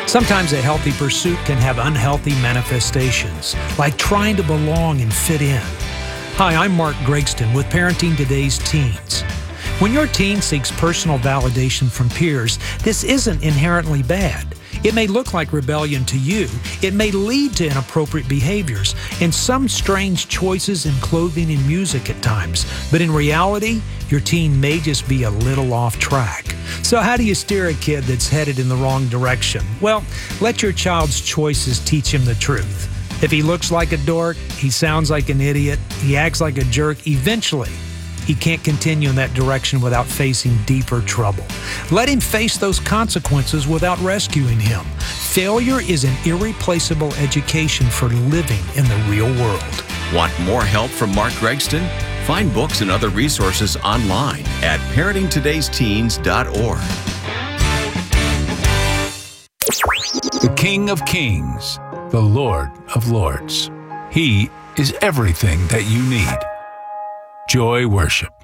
Sometimes a healthy pursuit can have unhealthy manifestations, like trying to belong and fit in. Hi, I'm Mark Gregston with Parenting Today's Teens. When your teen seeks personal validation from peers, this isn't inherently bad. It may look like rebellion to you. It may lead to inappropriate behaviors and some strange choices in clothing and music at times. But in reality, your teen may just be a little off track. So how do you steer a kid that's headed in the wrong direction? Well, let your child's choices teach him the truth. If he looks like a dork, he sounds like an idiot, he acts like a jerk, eventually he can't continue in that direction without facing deeper trouble. Let him face those consequences without rescuing him. Failure is an irreplaceable education for living in the real world. Want more help from Mark Gregston? Find books and other resources online at parentingtodaysteens.org. The King of Kings, the Lord of Lords. He is everything that you need. Joy Worship.